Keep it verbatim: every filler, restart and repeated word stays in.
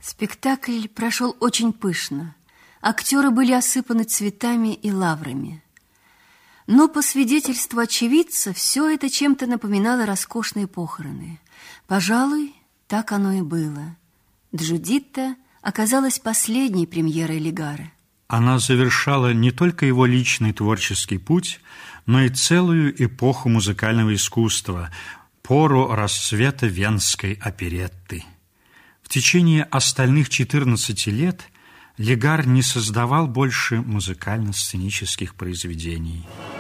Спектакль прошел очень пышно. Актеры были осыпаны цветами и лаврами. Но, по свидетельству очевидца, все это чем-то напоминало роскошные похороны. Пожалуй, так оно и было. Джудитта оказалась последней премьерой Легара. Она завершала не только его личный творческий путь, но и целую эпоху музыкального искусства, пору расцвета венской оперетты. В течение остальных четырнадцати лет Легар не создавал больше музыкально-сценических произведений.